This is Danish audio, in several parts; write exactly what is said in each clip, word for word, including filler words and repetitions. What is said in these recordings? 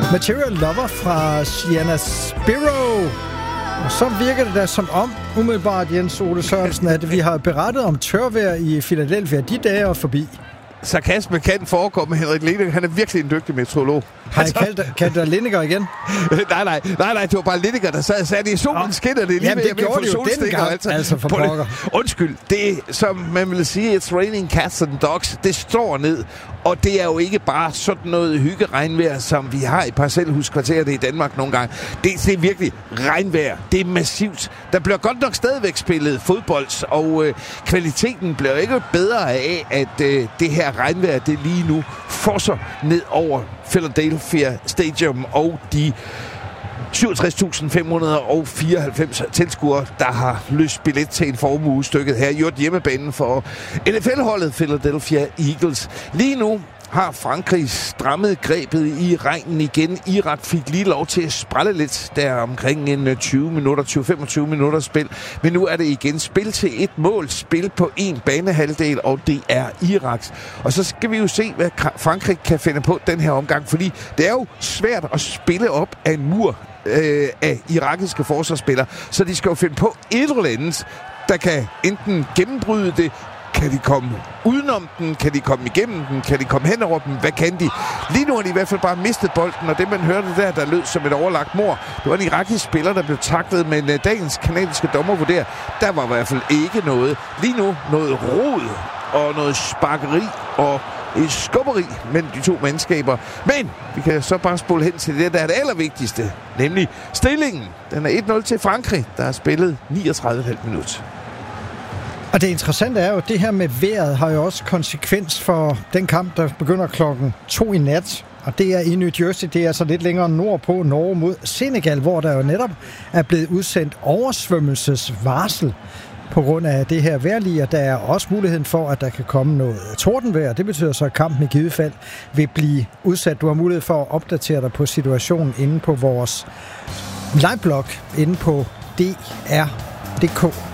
Material Lover fra Sienna Spiro. Og så virker det da som om, umiddelbart Jens Ole Sørensen, at vi har berettet om tørvejr i Philadelphia. De dage er forbi. Sarkasme kan forekomme, Henrik Lineker. Han er virkelig en dygtig meteorolog. Har jeg kaldt, kaldt dig Lineker igen? nej, nej, nej, nej, det var bare Lineker, der sad og sagde, det i solen oh. skinner det lige Jamen, det gjorde det jo dengang, altså, altså for pokker. Undskyld, det som man vil sige, it's raining cats and dogs, det står ned, og det er jo ikke bare sådan noget hyggeregnvejr, som vi har i parcelhuskvarteret i Danmark nogle gange. Det, det er virkelig regnvejr, det er massivt. Der bliver godt nok stadigvæk spillet fodbold, og øh, kvaliteten bliver ikke bedre af, at øh, det her regnvejr, det lige nu forser ned over Philadelphia Stadium og de syvogtres tusind fem hundrede fireoghalvfems tilskuere, der har løst billet til en formuestykket her i hjemmebanen for N F L-holdet Philadelphia Eagles. Lige nu har Frankrig strammet grebet i regnen igen. Irak fik lige lov til at sprælle lidt der omkring en tyve minutter, tyve til femogtyve minutter spil. Men nu er det igen spil til et mål. Spil på en banehalvdel, og det er Iraks. Og så skal vi jo se, hvad Frankrig kan finde på den her omgang, fordi det er jo svært at spille op af en mur øh, af irakiske forsvarsspillere. Så de skal jo finde på et eller andet, der kan enten gennembryde det. Kan de komme udenom den? Kan de komme igennem den? Kan de komme hen over den? Hvad kan de? Lige nu har de i hvert fald bare mistet bolden, og det man hørte der, der lød som et overlagt mord, det var en irakisk spiller, der blev taklet, men dagens kanadiske dommer vurderer, der var i hvert fald ikke noget. Lige nu noget rod og noget sparkeri og et skubberi mellem de to mandskaber. Men vi kan så bare spole hen til det, der er det allervigtigste, nemlig stillingen. Den er et nul til Frankrig, der har spillet niogtredive komma fem minutter. Og det interessante er jo, at det her med vejret har jo også konsekvens for den kamp, der begynder klokken to i nat. Og det er i New Jersey, det er altså lidt længere nordpå, Norge mod Senegal, hvor der jo netop er blevet udsendt oversvømmelsesvarsel på grund af det her vejrlige. Og der er også muligheden for, at der kan komme noget tordenvejr. Det betyder så, at kampen i givet fald vil blive udsat. Du har mulighed for at opdatere dig på situationen inde på vores liveblog, inde på D R punktum d k.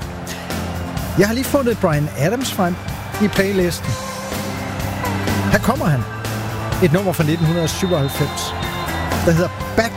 Jeg har lige fundet Bryan Adams frem i playlisten. Her kommer han. Et nummer fra nitten syvoghalvfems, der hedder Back